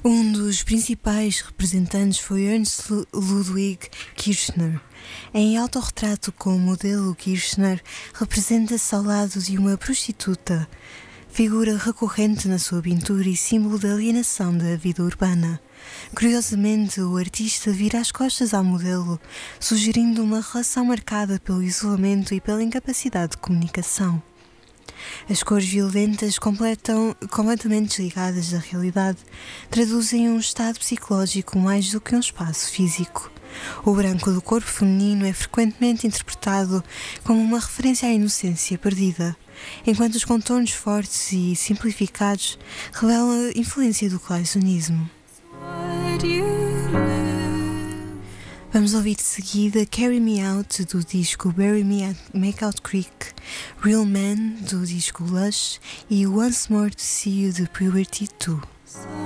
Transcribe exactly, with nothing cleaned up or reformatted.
Um dos principais representantes foi Ernst Ludwig Kirchner. Em autorretrato com o modelo, Kirchner representa-se ao lado de uma prostituta, figura recorrente na sua pintura e símbolo da alienação da vida urbana. Curiosamente, o artista vira as costas ao modelo, sugerindo uma relação marcada pelo isolamento e pela incapacidade de comunicação. As cores violentas, completam, completamente desligadas da realidade, traduzem um estado psicológico mais do que um espaço físico. O branco do corpo feminino é frequentemente interpretado como uma referência à inocência perdida, enquanto os contornos fortes e simplificados revelam a influência do classicismo. Vamos ouvir de seguida Carry Me Out do disco Bury Me at Makeout Creek, Real Man do disco Lush e Once More to See You de Puberty dois.